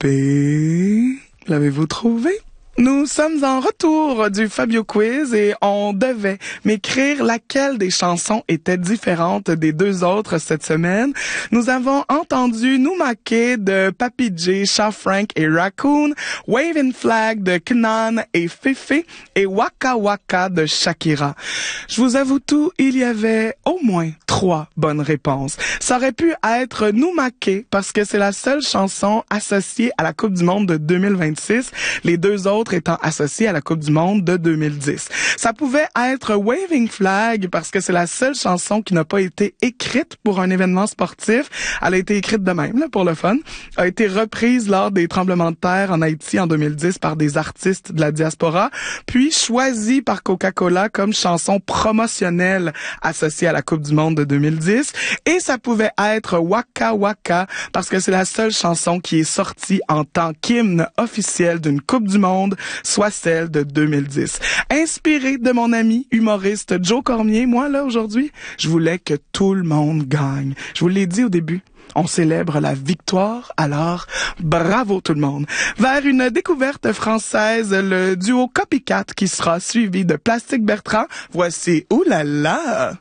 P. L'avez-vous trouvé? Nous sommes en retour du Fabio Quiz et on devait m'écrire laquelle des chansons était différente des deux autres cette semaine. Nous avons entendu Nous Maquer de Papi J, Sha Frank et Raccoon, Waving Flag de Knan et Fefe et Waka Waka de Shakira. Je vous avoue tout, il y avait au moins 3 bonnes réponses. Ça aurait pu être Nous Maquer parce que c'est la seule chanson associée à la Coupe du Monde de 2026. Les deux autres étant associés à la Coupe du Monde de 2010. Ça pouvait être Waving Flag parce que c'est la seule chanson qui n'a pas été écrite pour un événement sportif. Elle a été écrite de même, là, pour le fun. A été reprise lors des tremblements de terre en Haïti en 2010 par des artistes de la diaspora, puis choisie par Coca-Cola comme chanson promotionnelle associée à la Coupe du Monde de 2010. Et ça pouvait être Waka Waka parce que c'est la seule chanson qui est sortie en tant qu'hymne officiel d'une Coupe du Monde, soit celle de 2010. Inspiré de mon ami humoriste Joe Cormier, moi, là, aujourd'hui, je voulais que tout le monde gagne. Je vous l'ai dit au début. On célèbre la victoire, alors bravo tout le monde. Vers une découverte française, le duo Copycat qui sera suivi de Plastique Bertrand. Voici Oulala.